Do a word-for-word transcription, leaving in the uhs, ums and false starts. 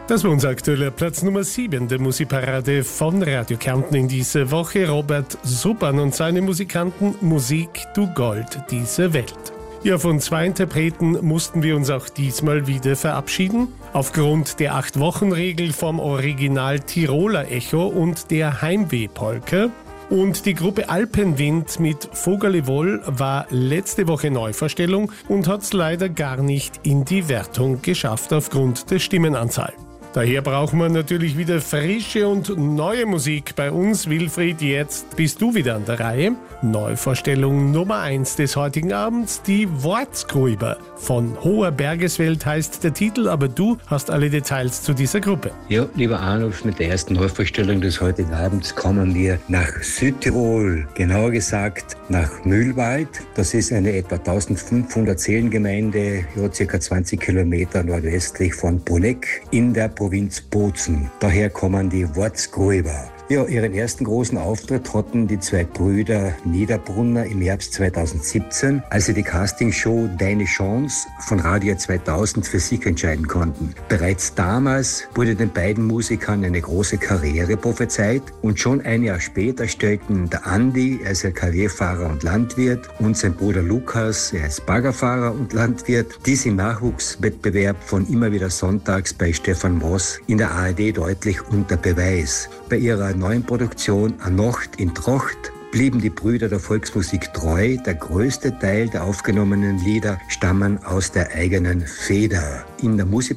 Das war unser aktueller Platz Nummer sieben der Musikparade von Radio Kärnten in dieser Woche. Robert Suppan und seine Musikanten Musik, du Gold dieser Welt. Ja, von zwei Interpreten mussten wir uns auch diesmal wieder verabschieden. Aufgrund der Acht-Wochen-Regel vom Original Tiroler Echo und der Heimweh-Polka. Und die Gruppe Alpenwind mit Vogellewohl war letzte Woche Neuvorstellung und hat es leider gar nicht in die Wertung geschafft aufgrund der Stimmenanzahl. Daher brauchen wir natürlich wieder frische und neue Musik bei uns. Wilfried, jetzt bist du wieder an der Reihe. Neuvorstellung Nummer eins des heutigen Abends, die Wortsgruber. Von Hoher Bergeswelt heißt der Titel, aber du hast alle Details zu dieser Gruppe. Ja, lieber Arnulf, mit der ersten Neuvorstellung des heutigen Abends kommen wir nach Südtirol, genauer gesagt nach Mühlwald. Das ist eine etwa eintausendfünfhundert Seelengemeinde, ja, circa zwanzig Kilometer nordwestlich von Bruneck in der Provinz Bozen. Daher kommen die Wortsgruber. Ja, ihren ersten großen Auftritt hatten die zwei Brüder Niederbrunner im Herbst zweitausendsiebzehn, als sie die Castingshow Deine Chance von Radio zweitausend für sich entscheiden konnten. Bereits damals wurde den beiden Musikern eine große Karriere prophezeit und schon ein Jahr später stellten der Andi, er ist ja K W-Fahrer und Landwirt, und sein Bruder Lukas, er ist Baggerfahrer und Landwirt, dies im Nachwuchswettbewerb von Immer wieder sonntags bei Stefan Moss in der A R D deutlich unter Beweis. Bei ihrer neuen Produktion A Nocht in Trocht blieben die Brüder der Volksmusik treu. Der größte Teil der aufgenommenen Lieder stammen aus der eigenen Feder. In der Musik